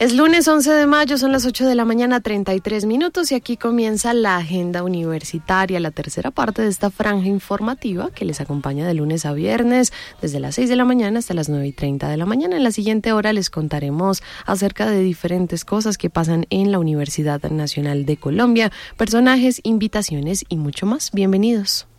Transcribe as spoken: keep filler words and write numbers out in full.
Es lunes once de mayo, son las ocho de la mañana, treinta y tres minutos, y aquí comienza la agenda universitaria, la tercera parte de esta franja informativa que les acompaña de lunes a viernes, desde las seis de la mañana hasta las nueve y treinta de la mañana. En la siguiente hora les contaremos acerca de diferentes cosas que pasan en la Universidad Nacional de Colombia, personajes, invitaciones y mucho más. Bienvenidos.